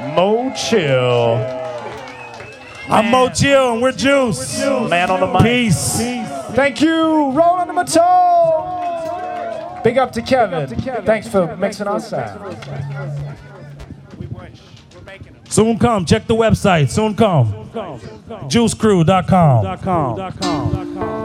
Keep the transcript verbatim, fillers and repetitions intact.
Mo Chill. I'm Mo Chill and we're Juice. Man on the mic. Peace. Thank you, Roland the Matone. Big up to Kevin. Thanks for mixing our sound. Soon come. Check the website. Soon come. juice crew dot com.